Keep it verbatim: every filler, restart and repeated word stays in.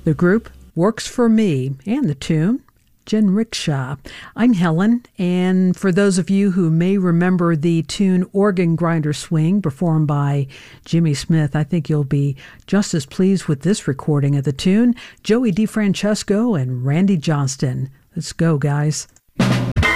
The group Works for Me, and the tune, Jinrickshaw. I'm Helen, and for those of you who may remember the tune Organ Grinder Swing performed by Jimmy Smith, I think you'll be just as pleased with this recording of the tune, Joey DeFrancesco and Randy Johnston. Let's go, guys.